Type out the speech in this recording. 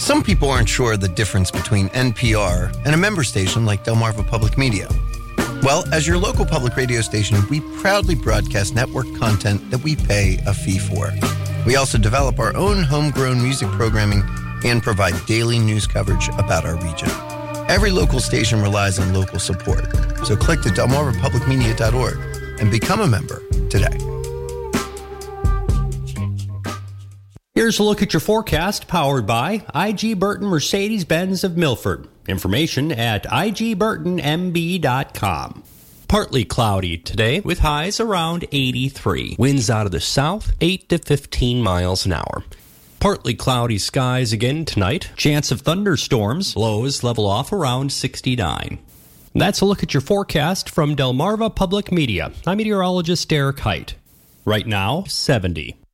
Some people aren't sure the difference between NPR and a member station like Delmarva Public Media. Well, as your local public radio station, we proudly broadcast network content that we pay a fee for. We also develop our own homegrown music programming and provide daily news coverage about our region. Every local station relies on local support, so click to delmarvapublicmedia.org and become a member today. Here's a look at your forecast, powered by IG Burton Mercedes-Benz of Milford. Information at igburtonmb.com. Partly cloudy today with highs around 83. Winds out of the south, 8 to 15 miles an hour. Partly cloudy skies again tonight. Chance of thunderstorms. Lows level off around 69. That's a look at your forecast from Delmarva Public Media. I'm meteorologist Derek Height. Right now, 70.